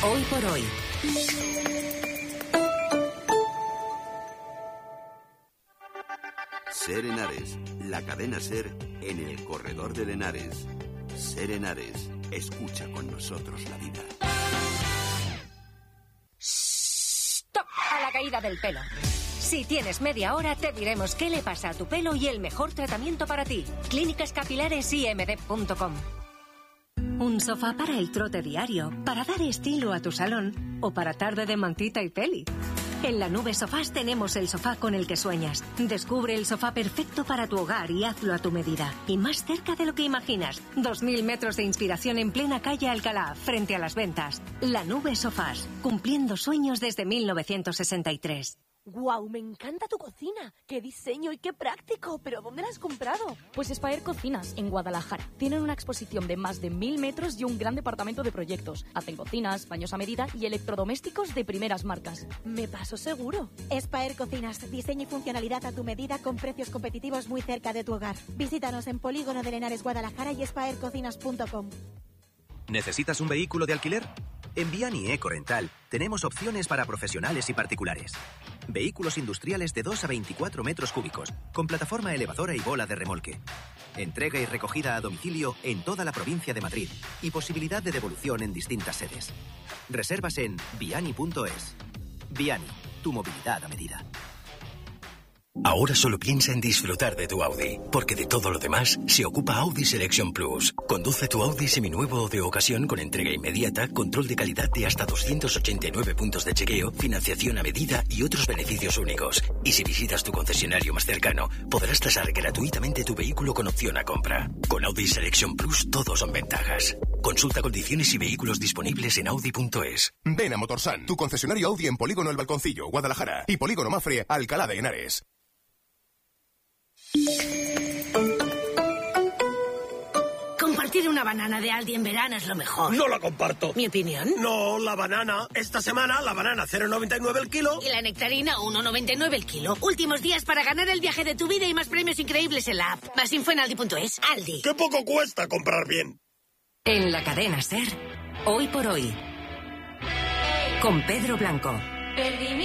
Hoy por hoy. Ser Henares, la cadena Ser en el corredor del Henares. Ser Henares, escucha con nosotros la vida. ¡Stop! A la caída del pelo. Si tienes media hora, te diremos qué le pasa a tu pelo y el mejor tratamiento para ti. Clínicas Capilares IMD.com. Un sofá para el trote diario, para dar estilo a tu salón o para tarde de mantita y peli. En La Nube Sofás tenemos el sofá con el que sueñas. Descubre el sofá perfecto para tu hogar y hazlo a tu medida. Y más cerca de lo que imaginas. 2000 metros de inspiración en plena calle Alcalá, frente a Las Ventas. La Nube Sofás, cumpliendo sueños desde 1963. ¡Guau! Me encanta tu cocina. ¡Qué diseño y qué práctico! ¿Pero dónde la has comprado? Pues Espaer Cocinas, en Guadalajara. Tienen una exposición de más de 1000 metros y un gran departamento de proyectos. Hacen cocinas, baños a medida y electrodomésticos de primeras marcas. Me paso seguro. Espaer Cocinas, diseño y funcionalidad a tu medida con precios competitivos muy cerca de tu hogar. Visítanos en Polígono de Henares, Guadalajara y espaercocinas.com. ¿Necesitas un vehículo de alquiler? En Viani Ecorental tenemos opciones para profesionales y particulares. Vehículos industriales de 2 a 24 metros cúbicos, con plataforma elevadora y bola de remolque. Entrega y recogida a domicilio en toda la provincia de Madrid y posibilidad de devolución en distintas sedes. Reservas en viani.es. Viani, tu movilidad a medida. Ahora solo piensa en disfrutar de tu Audi, porque de todo lo demás se ocupa Audi Selection Plus. Conduce tu Audi seminuevo o de ocasión con entrega inmediata, control de calidad de hasta 289 puntos de chequeo, financiación a medida y otros beneficios únicos. Y si visitas tu concesionario más cercano, podrás tasar gratuitamente tu vehículo con opción a compra. Con Audi Selection Plus todo son ventajas. Consulta condiciones y vehículos disponibles en Audi.es. Ven a Motorsan, tu concesionario Audi en Polígono El Balconcillo, Guadalajara, y Polígono Mafre, Alcalá de Henares. Compartir una banana de Aldi en verano es lo mejor. No la comparto. ¿Mi opinión? No, la banana. Esta semana la banana 0,99 el kilo. Y la nectarina 1,99 el kilo. Últimos días para ganar el viaje de tu vida y más premios increíbles en la app. Más info en Aldi.es. Aldi. ¡Qué poco cuesta comprar bien! En la cadena Ser, Hoy por hoy. Con Pedro Blanco.